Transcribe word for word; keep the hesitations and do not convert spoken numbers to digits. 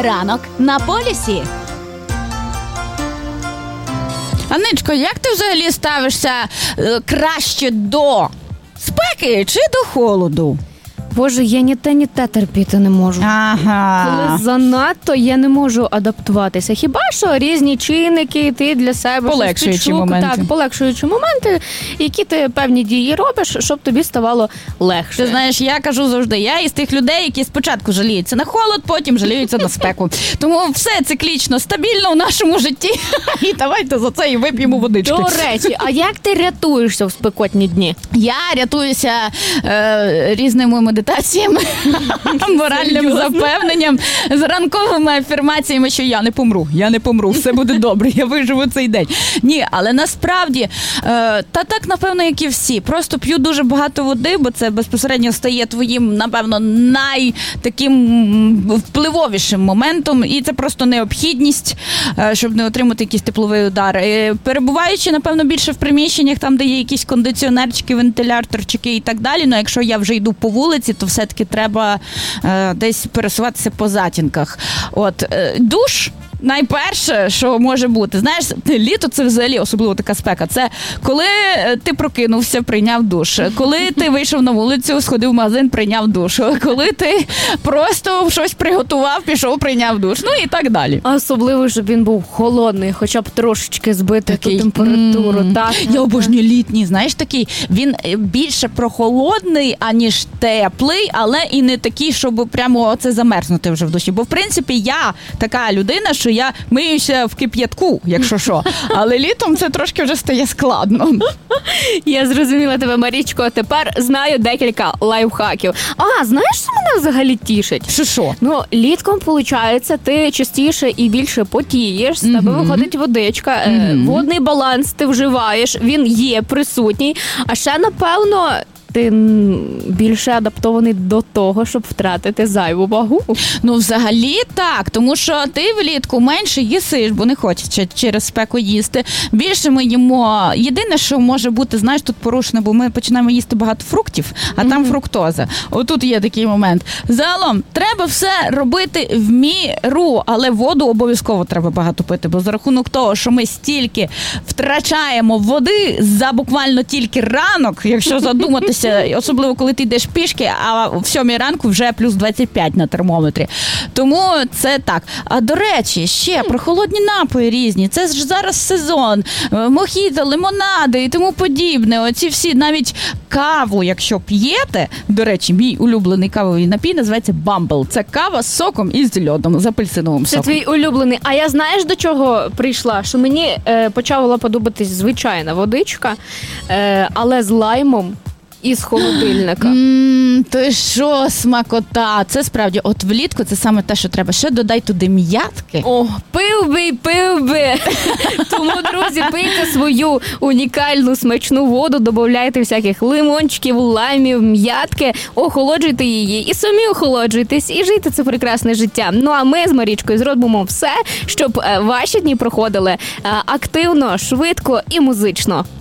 Ранок на полюсі. Анечко, як ти взагалі ставишся е, краще до спеки чи до холоду? Боже, я ні те, ні те терпіти не можу. Ага. Коли занадто, я не можу адаптуватися. Хіба що різні чинники, ти для себе полегшуючі моменти. Так, полегшуючі моменти, які ти певні дії робиш, щоб тобі ставало легше. Ти знаєш, я кажу завжди, я із тих людей, які спочатку жаліються на холод, потім жаліються на спеку. Тому все циклічно, стабільно в нашому житті. І давайте за це і вип'ємо водички. До речі, а як ти рятуєшся в спекотні дні? Я рятуюся е, різними медитаціями. Моральним запевненням, з ранковими афірмаціями, що я не помру, я не помру, все буде добре, я виживу цей день. Ні, але насправді, е, та так, напевно, як і всі, просто п'ю дуже багато води, бо це безпосередньо стає твоїм, напевно, найтаким впливовішим моментом, і це просто необхідність, е, щоб не отримати якийсь тепловий удар. Е, перебуваючи, напевно, більше в приміщеннях, там, де є якісь кондиціонерчики, вентиляторчики і так далі, ну, якщо я вже йду по вулиці, то все-таки треба е, десь пересуватися по затінках. От, е, душ найперше, що може бути. Знаєш, літо це взагалі особливо така спека. Це коли ти прокинувся, прийняв душ. Коли ти вийшов на вулицю, сходив в магазин, прийняв душ. Коли ти просто щось приготував, пішов, прийняв душ. Ну і так далі. А особливо, щоб він був холодний, хоча б трошечки збити такий, ту температуру. М-м. Так, Я обожнюю літній, знаєш, такий. Він більше прохолодний, аніж теплий, але і не такий, щоб прямо оце замерзнути вже в душі. Бо, в принципі, я така людина, що я миюся в кип'ятку, якщо що. Але літом це трошки вже стає складно. Я зрозуміла тебе, Марічко. Тепер знаю декілька лайфхаків. А, знаєш, що мене взагалі тішить? Що що? Ну, літком, виходить, ти частіше і більше потієш, з тебе mm-hmm. виходить водичка, mm-hmm. водний баланс ти вживаєш, він є присутній. А ще, напевно, ти більше адаптований до того, щоб втратити зайву вагу. Ну, взагалі так, тому що ти влітку менше їсиш, бо не хочеш через спеку їсти. Більше ми їмо. Єдине, що може бути, знаєш, тут порушено, бо ми починаємо їсти багато фруктів, а mm-hmm. там фруктоза. Отут є такий момент. Загалом, треба все робити в міру, але воду обов'язково треба багато пити, бо за рахунок того, що ми стільки втрачаємо води за буквально тільки ранок, якщо задуматися, особливо, коли ти йдеш пішки, а в сьомій ранку вже плюс двадцять п'ять на термометрі. Тому це так. А до речі, ще про холодні напої різні. Це ж зараз сезон. Мохіто, лимонади і тому подібне. Оці всі, навіть каву, якщо п'єте, до речі, мій улюблений кавовий напій називається Bumble. Це кава з соком і з льодом, з апельсиновим соком. Це твій улюблений. А я знаєш, до чого прийшла? Що мені е, почала подобатись звичайна водичка, е, але з лаймом. Із холодильника. Ммм, то що, смакота. Це справді, от влітку це саме те, що треба. Ще додай туди м'ятки. О, пив би, пив би. Тому, друзі, пийте свою унікальну смачну воду, додавайте всяких лимончиків, лаймів, м'ятки, охолоджуйте її і самі охолоджуйтесь, і жийте це прекрасне життя. Ну, а ми з Марічкою зробимо все, щоб ваші дні проходили активно, швидко і музично.